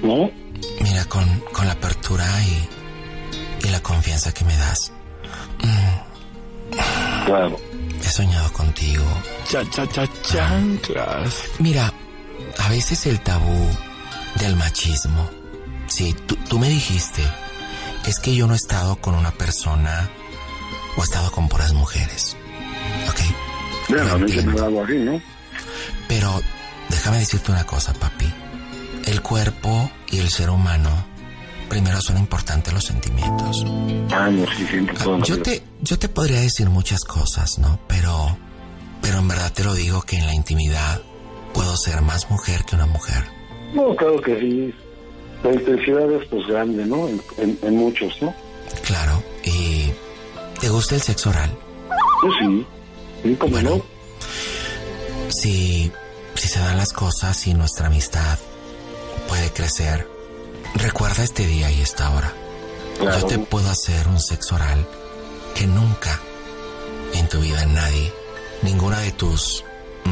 ¿no? Mira, con la apertura y la confianza que me das. Claro. He soñado contigo. Chanclas. Mira, a veces el tabú del machismo. Sí, tú me dijiste, es que yo no he estado con una persona o he estado con puras mujeres. ¿Ok? Bueno, a mí se me da algo así, ¿no? Pero déjame decirte una cosa, papi. El cuerpo y el ser humano, primero son importantes los sentimientos. No, sí, siempre todo. Yo te podría decir muchas cosas, ¿no? Pero en verdad te lo digo que en la intimidad puedo ser más mujer que una mujer. No, claro que sí. La intensidad es pues grande, ¿no? En muchos, ¿no? Claro. ¿Y te gusta el sexo oral? Pues sí. Sí, como bueno, no. Si se dan las cosas y nuestra amistad puede crecer, recuerda este día y esta hora. Claro. Yo te puedo hacer un sexo oral que nunca en tu vida nadie, ninguna de tus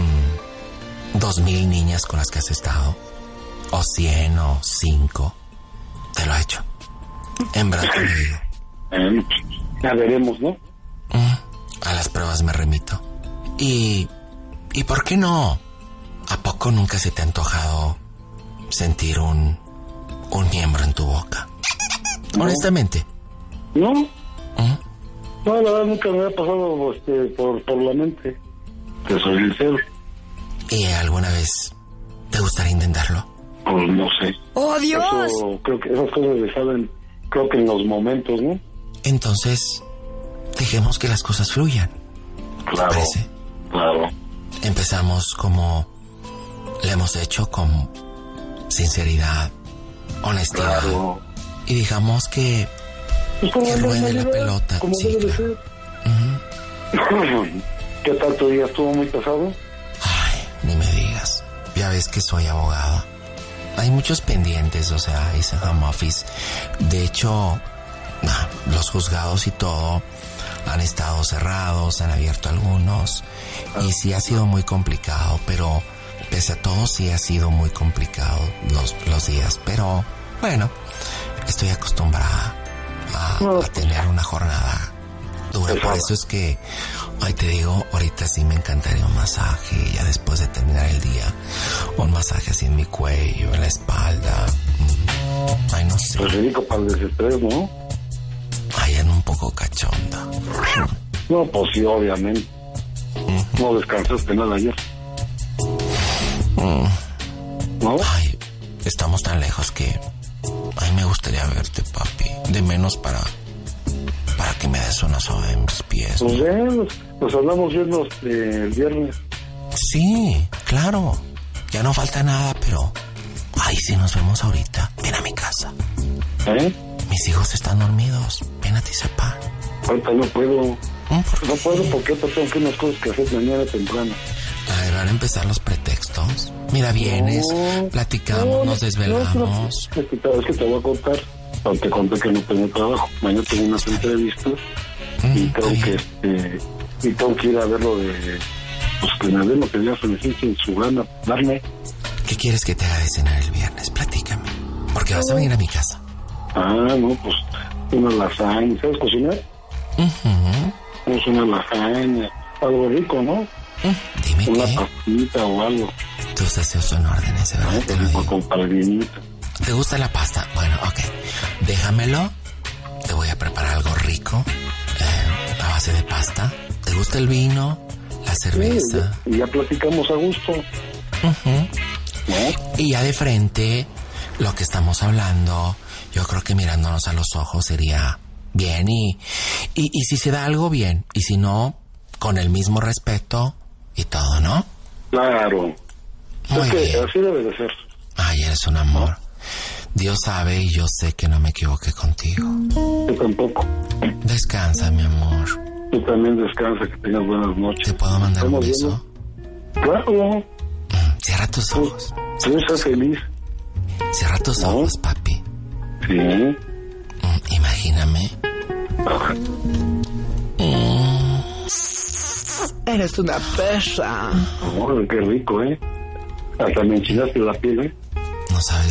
2000 niñas con las que has estado, o 100 o 5, te lo ha hecho. En verdad te lo digo. Ya veremos, ¿no? A las pruebas me remito. ¿Y por qué no? ¿A poco nunca se te ha antojado sentir un miembro en tu boca? No. Honestamente. ¿No? No, la verdad nunca me había pasado por la mente. Te soy sincero. ¿Y alguna vez te gustaría intentarlo? Pues no sé. ¡Oh, Dios! Eso, creo que esas cosas le salen, creo que en los momentos, ¿no? Entonces, dejemos que las cosas fluyan. Claro. ¿Te parece? Claro. Empezamos como le hemos hecho, con sinceridad, honestidad. Claro. Y digamos que ruede la pelota. Como Sí, debe de claro. ser. ¿Qué tal tu día? ¿Estuvo muy pesado? Ay, ni me digas. Ya ves que soy abogado. Hay muchos pendientes, o sea, hice home office. De hecho, los juzgados y todo han estado cerrados, han abierto algunos. Y sí ha sido muy complicado, pero pese a todo sí ha sido muy complicado los días. Pero bueno, estoy acostumbrada a tener una jornada dura. Por eso es que, ay, te digo, ahorita sí me encantaría un masaje, ya después de terminar el día, un masaje así en mi cuello, en la espalda. Ay, no sé. Pues rico para el desestrés, ¿no? Ay, en un poco cachonda. No, pues sí, obviamente. No descansaste nada ayer. ¿No? Ay, estamos tan lejos que, ay, me gustaría verte, papi. De menos para que me des una soda en mis pies. Pues nos hablamos viendo el viernes. Sí, claro. Ya no falta nada, pero ay, si nos vemos ahorita, ven a mi casa. Mis hijos están dormidos. Ven a Tizapán. Ahorita no puedo. ¿Por No qué? puedo porque tengo que unas cosas que hacer mañana temprano. Ay, van a empezar los pretextos. Mira, vienes, platicamos, nos desvelamos. Es que te voy a contar. Te conté que no tengo trabajo. Mañana tengo unas entrevistas y tengo que ir a ver lo de, pues que me den lo que ya se necesite en su gana darme. ¿Qué quieres que te haga de cenar el viernes? Platícame. Porque vas a venir a mi casa. No, pues una lasaña. ¿Sabes cocinar? Pues una lasaña. Algo rico, ¿no? Dime Una qué. pastita o algo. Tus deseos son órdenes, de verdad te lo digo. Con palvinita. ¿Te gusta la pasta? Bueno, ok. Déjamelo. Te voy a preparar algo rico. A base de pasta. ¿Te gusta el vino? La cerveza. Y ya platicamos a gusto. ¿No? Y ya de frente, lo que estamos hablando, yo creo que mirándonos a los ojos sería bien. Y si se da algo, bien. Y si no, con el mismo respeto y todo, ¿no? Claro. Muy Es que bien. así debe de ser. Ay, eres un amor. Dios sabe y yo sé que no me equivoqué contigo. Yo tampoco. Descansa, mi amor. Tú también descansa, que tengas buenas noches. ¿Te puedo mandar un Estamos beso? Claro. Cierra tus ojos. Tú estás feliz. Cierra tus ojos, papi. Sí. Imagíname. Eres una perra. Oh, qué rico, ¿eh? Hasta me enchilaste la piel, ¿eh? No sabes